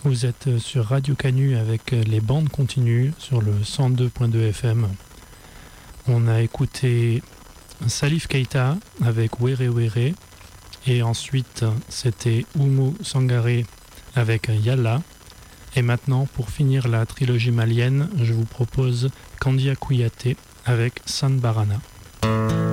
Vous êtes sur Radio Canu avec les bandes continues sur le 102.2 FM. On a écouté Salif Keita avec Were Were et ensuite c'était Oumou Sangaré avec Yalla. Et maintenant, pour finir la trilogie malienne, je vous propose Kandia Kouyaté avec San Barana.